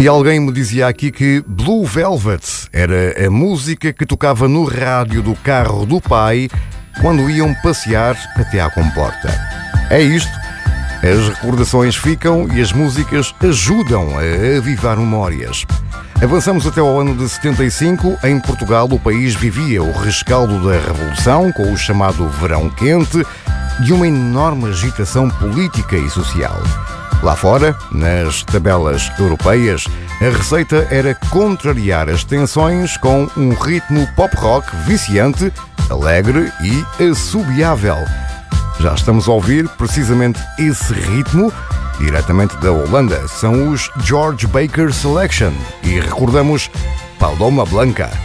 E alguém me dizia aqui que Blue Velvet era a música que tocava no rádio do carro do pai quando iam passear até à comporta. É isto, as recordações ficam e as músicas ajudam a avivar memórias. Avançamos até ao ano de 75. Em Portugal, o país vivia o rescaldo da Revolução, com o chamado Verão Quente, e uma enorme agitação política e social. Lá fora, nas tabelas europeias, a receita era contrariar as tensões com um ritmo pop-rock viciante, alegre e assobiável. Já estamos a ouvir precisamente esse ritmo, diretamente da Holanda. São os George Baker Selection e recordamos Paloma Blanca.